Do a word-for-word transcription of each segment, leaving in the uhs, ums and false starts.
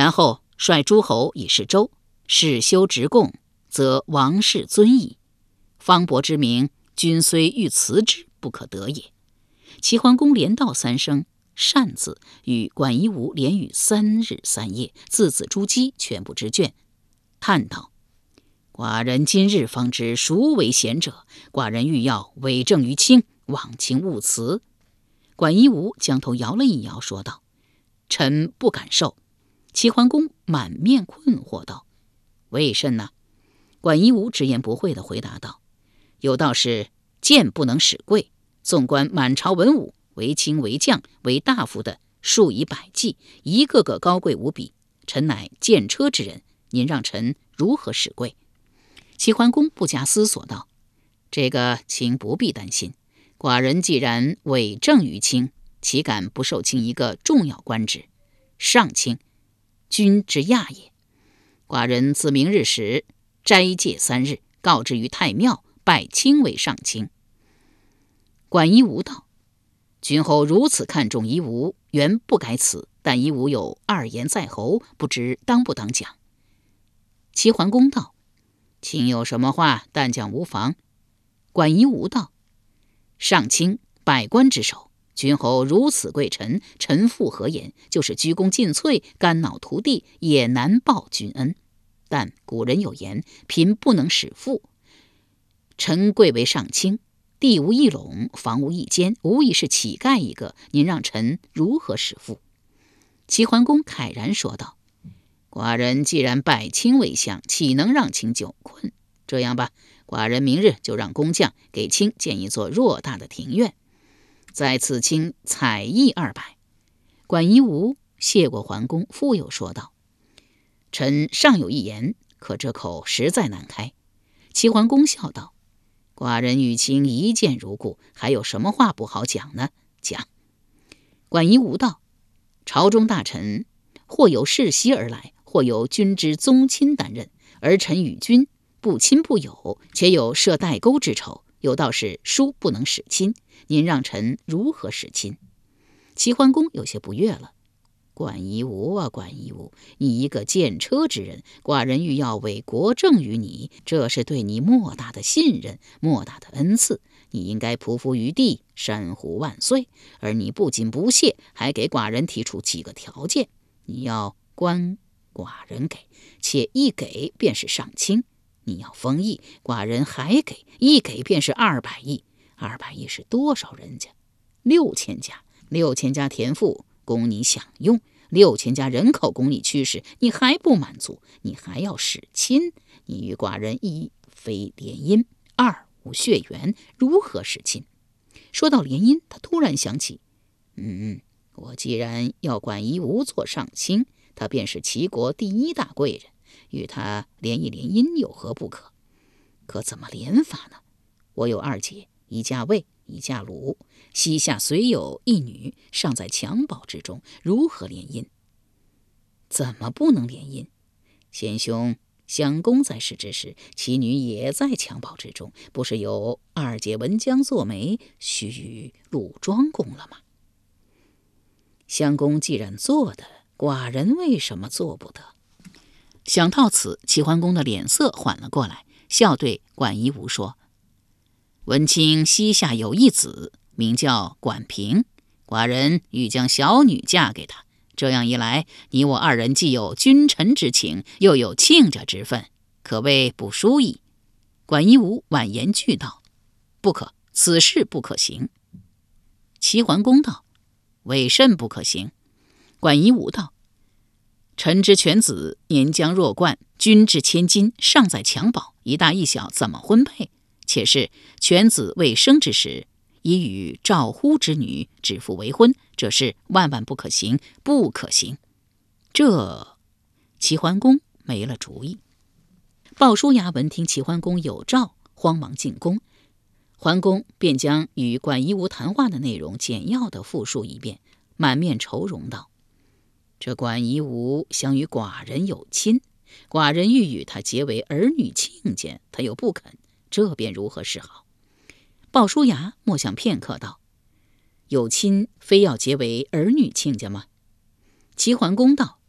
然后率诸侯以示周，事修直贡，则王室尊矣。方伯之名，君虽欲辞之，不可得也。”齐桓公连道三声善字，与管夷吾连语三日三夜，字字珠玑，全部之卷，叹道：“寡人今日方知孰为贤者，寡人欲要委政于卿，望卿勿辞。”管夷吾将头摇了一摇，说道：“臣不敢受。”齐桓公满面困惑道：“为甚呢？”管夷吾直言不讳地回答道：“有道是剑不能使贵，纵观满朝文武，为卿为将为大夫的数以百计，一个个高贵无比。臣乃剑车之人，您让臣如何使贵？”齐桓公不假思索道：“这个卿不必担心，寡人既然委政于卿，岂敢不受卿一个重要官职？上卿，君之亚也。寡人自明日始斋戒三日，告之于太庙，拜卿为上卿。”管夷吾道：“君后如此看重夷吾，原不该辞，但夷吾有二言在喉，不知当不当讲。”齐桓公道：“卿有什么话，但讲无妨。”管夷吾道：“上卿百官之首，君侯如此贵臣，臣负何言？就是鞠躬尽瘁，肝脑涂地，也难报君恩。但古人有言，贫不能使富。臣贵为上卿，地无一垄，房无一间，无疑是乞丐一个，您让臣如何使富？”齐桓公慨然说道：“寡人既然拜卿为相，岂能让卿久困？这样吧，寡人明日就让工匠给卿建一座偌大的庭院，在此卿采邑二百。”管夷吾谢过桓公，复又说道：“臣尚有一言，可这口实在难开。”齐桓公笑道：“寡人与卿一见如故，还有什么话不好讲呢？讲。”管夷吾道：“朝中大臣或有世袭而来，或有君之宗亲担任，而臣与君不亲不友，且有涉代沟之仇，有道是书不能使亲，您让臣如何使亲？”齐桓公有些不悦了：“管夷吾啊，管夷吾，你一个剑车之人，寡人欲要委国政于你，这是对你莫大的信任，莫大的恩赐，你应该匍匐于地，山呼万岁。而你不仅不屑，还给寡人提出几个条件：你要官，寡人给，且一给便是上卿；你要封邑，寡人还给，一给便是二百亿。二百亿是多少人家？六千家，六千家田赋供你享用，六千家人口供你驱使，你还不满足，你还要使亲。你与寡人一非联姻，二无血缘，如何使亲？”说到联姻，他突然想起，嗯，我既然要管夷吾做上卿，他便是齐国第一大贵人，与他联一联姻有何不可？可怎么联法呢？我有二姐，一嫁魏，一嫁鲁，膝下虽有一女，尚在襁褓之中，如何联姻？怎么不能联姻？贤兄襄公在世之时，其女也在襁褓之中，不是有二姐文姜做媒，须与鲁庄公了吗？襄公既然做的，寡人为什么做不得？想到此，齐桓公的脸色缓了过来，笑对管夷吾说：“闻卿膝下有一子，名叫管平，寡人欲将小女嫁给他。这样一来，你我二人既有君臣之情，又有亲家之分，可谓不输矣。”管夷吾婉言拒道：“不可，此事不可行。”齐桓公道：“为甚不可行？”管夷吾道：“臣之犬子年将弱冠，君之千金尚在襁褓，一大一小怎么婚配？且是犬子未生之时，已与赵乎之女指腹为婚，这是万万不可行，不可行。”这齐桓公没了主意。鲍叔牙闻听齐桓公有诏，慌忙进宫。桓公便将与管夷吾谈话的内容简要地复述一遍，满面愁容道：“这管夷吾想与寡人有亲，寡人欲与他结为儿女亲家，他又不肯，这便如何是好？”鲍叔牙默想片刻道：“有亲非要结为儿女亲家吗？”齐桓公道：“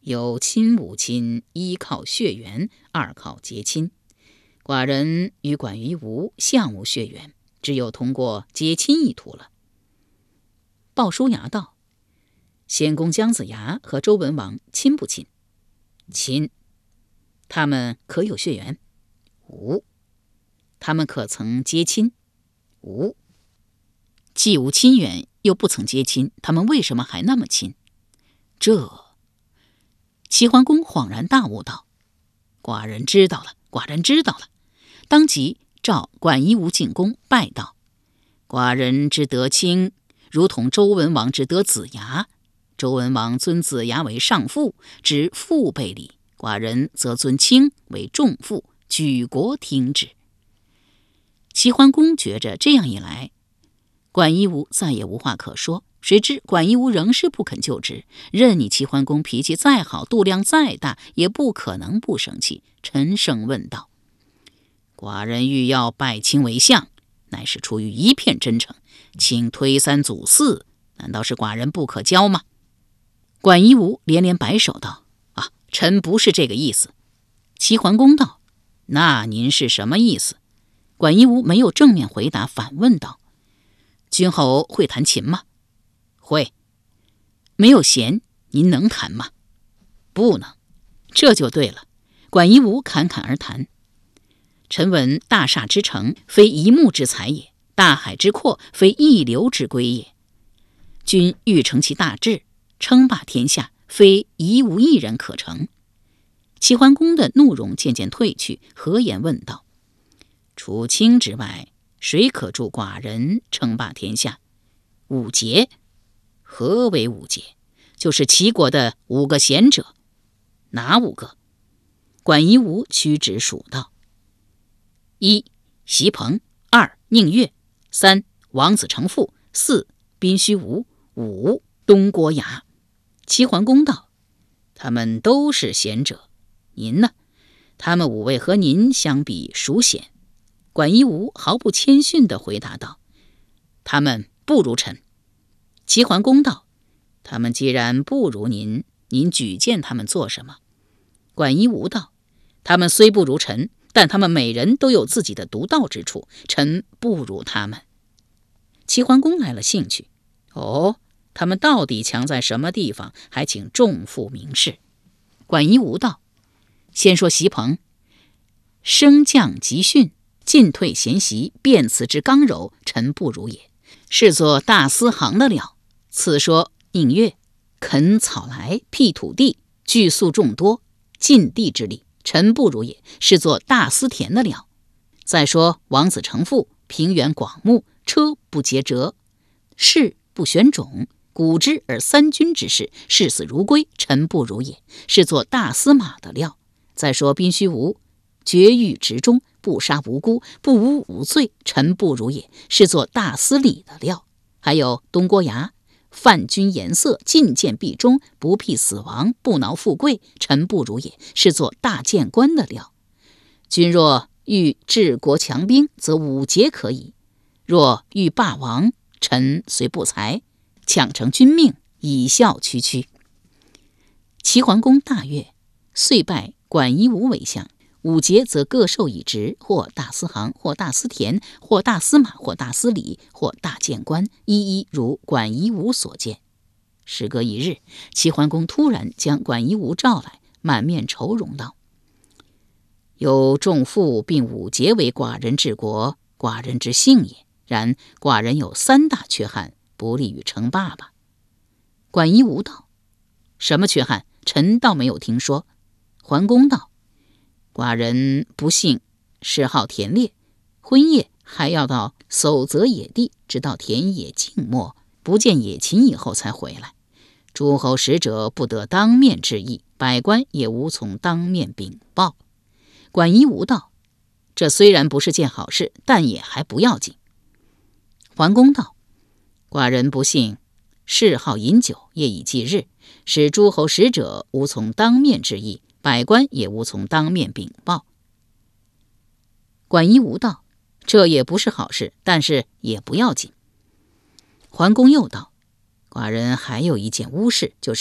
有亲无亲，一靠血缘，二靠结亲。寡人与管夷吾相无血缘，只有通过结亲一途了。”鲍叔牙道：“先公姜子牙和周文王亲不亲？”“亲。”“他们可有血缘？”“无。”“他们可曾结亲？”“无。”“既无亲缘，又不曾结亲，他们为什么还那么亲？”这齐桓公恍然大悟道：“寡人知道了，寡人知道了。”当即召管夷吾进宫拜道：“寡人之得卿，如同周文王之得子牙。周文王尊子牙为上父，知父辈礼；寡人则尊卿为仲父，举国听之。”齐桓公觉着这样一来，管夷吾再也无话可说。谁知管夷吾仍是不肯就职，任你齐桓公脾气再好，度量再大，也不可能不生气。沉声问道：“寡人欲要拜卿为相，乃是出于一片真诚，请推三阻四，难道是寡人不可交吗？”管夷吾连连摆手道：“啊，臣不是这个意思。”齐桓公道：“那您是什么意思？”管夷吾没有正面回答，反问道：“君侯会弹琴吗？”“会。”“没有弦，您能弹吗？”“不能。”“这就对了。”管夷吾侃侃而谈：“臣闻大厦之成，非一木之材也；大海之阔，非一流之归也。君欲成其大志，称霸天下，非一无一人可成。”齐桓公的怒容渐渐退去，和颜问道：“除卿之外，谁可助寡人称霸天下？”“五杰。”“何为五杰？”“就是齐国的五个贤者。”“哪五个？”管夷吾屈指数道：“一席鹏，二宁越，三王子成父，四宾虚无，五东郭牙。”齐桓公道：“他们都是贤者，您呢？他们五位和您相比，孰贤？”管夷吾毫不谦逊地回答道：“他们不如臣。”齐桓公道：“他们既然不如您，您举荐他们做什么？”管夷吾道：“他们虽不如臣，但他们每人都有自己的独到之处，臣不如他们。”齐桓公来了兴趣：“哦，他们到底强在什么地方？还请众父明示。”管夷吾道：“先说席鹏，升降急训，进退贤习，辩辞之刚柔，臣不如也，是作大司行的料。次说宁越，垦草来，辟土地，聚粟众多，尽地之力，臣不如也，是作大司田的料。再说王子成父，平原广目，车不结辙，士不选种，古之而三军之事，视死如归，臣不如也，是作大司马的料。再说宾虚无，绝狱直中，不杀无辜，不无无罪，臣不如也，是作大司礼的料。还有东郭牙，泛君颜色，进谏必忠，不避死亡，不挠富贵，臣不如也，是作大谏官的料。君若欲治国强兵，则五节可以；若欲霸王，臣虽不才，抢成君命，以效区区。”齐桓公大悦，遂拜管夷吾为相。五节则各授一职，或大司行，或大司田，或大司马，或大司礼，或大谏官，一一如管夷吾所见。时隔一日，齐桓公突然将管夷吾召来，满面愁容道：“有仲父并五节为寡人治国，寡人之幸也。然寡人有三大缺憾，不利于称霸吧。”管夷吾道：“什么缺憾？臣倒没有听说。”桓公道：“寡人不幸嗜好田猎，昏夜还要到守泽野地，直到田野静默，不见野禽以后才回来。诸侯使者不得当面致意，百官也无从当面禀报。”管夷吾道：“这虽然不是件好事，但也还不要紧。”桓公道：“寡人不幸嗜好饮酒，夜以继日，使诸侯使者无从当面致意，百官也无从当面禀报。”管夷吾道：“这也不是好事，但是也不要紧。”桓公又道：“寡人还有一件污事，就是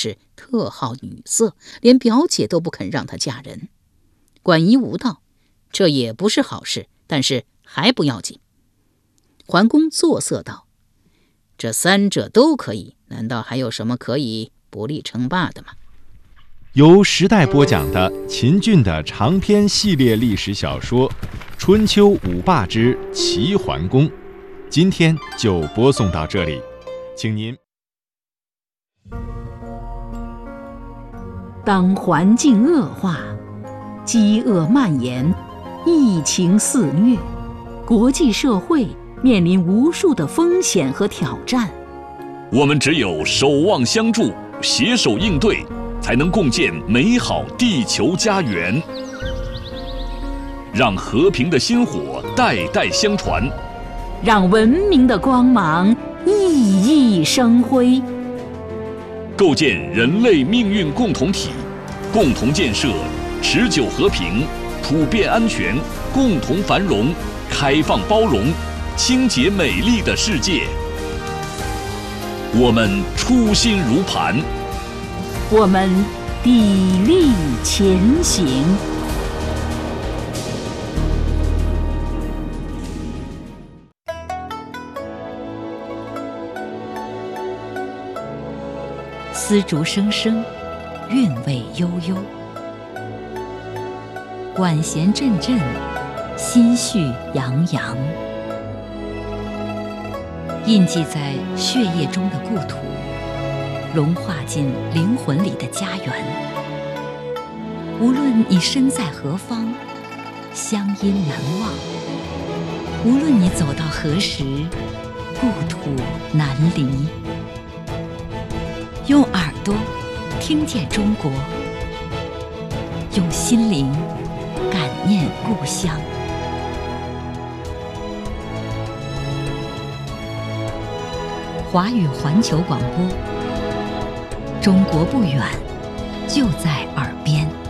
特好女色，连表姐都不肯让她嫁人。管夷吾道：“这也不是好事，但是还不要紧。”桓公作色道：“这三者都可以，难道还有什么可以不立称霸的吗？” 由时代播讲的秦俊的长篇系列历史小说《春秋五霸之齐桓公》，今天就播送到这里，请您。 当环境恶化，饥饿蔓延，疫情肆虐，国际社会面临无数的风险和挑战， 我们只有守望相助，携手应对，才能共建美好地球家园，让和平的薪火代代相传， 让文明的光芒熠熠生辉， 构建人类命运共同体，共同建设持久和平、普遍安全、共同繁荣、开放包容、清洁美丽的世界。我们初心如磐， 我们砥砺前行。丝竹声声，韵味悠悠，管弦阵阵，心绪洋洋。印记在血液中的故土，融化进灵魂里的家园。无论你身在何方，乡音难忘；无论你走到何时，故土难离。用耳朵听见中国，用心灵感念故乡。华语环球广播，中国不远，就在耳边。